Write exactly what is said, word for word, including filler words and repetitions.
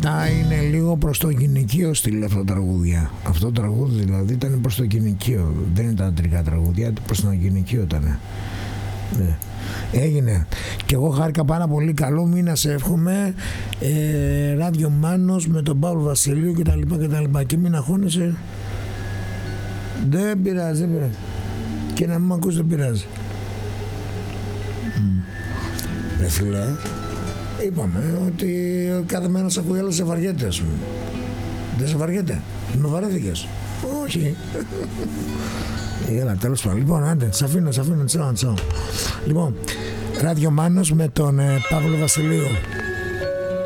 Αυτά είναι λίγο προς το γυναικείο στυλ αυτά τα τραγούδια. Αυτό το τραγούδι δηλαδή ήταν προς το γυναικείο. Δεν ήταν αντρικά τραγούδια, προς το γυναικείο ήταν. Ναι. Έγινε. Και εγώ χάρηκα πάρα πολύ. Καλό μήνα σε εύχομαι. ε, Ράδιο Μάνος με τον Παύλο Βασιλείου και τα λοιπά και τα λοιπά. Και μην αγχώνεσαι. Δεν πειράζει, δεν πειράζει. Και να μην μ' ακούς δεν πειράζει. Mm. Ρε φίλε, είπαμε ότι κάθε μέρα σε ακούει, αλλά σε βαριέται, ας πούμε. Δεν σε βαριέται. Με βαρέθηκες. Όχι. Έλα, τέλος πάντων. Λοιπόν, άντε, σ' αφήνω, σ' αφήνω, τσάω, τσάω. Λοιπόν, Ράδιο Μάνος με τον ε, Παύλο Βασιλείου.